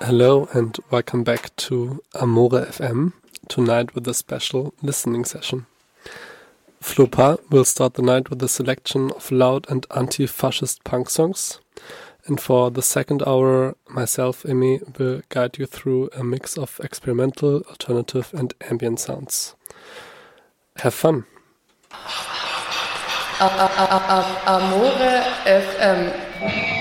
Hello and welcome back to Amore FM, tonight with a special listening session. Flopa will start the night with a selection of loud and anti-fascist punk songs. And for the second hour, myself, Emi, will guide you through a mix of experimental, alternative and ambient sounds. Have fun! Amore FM.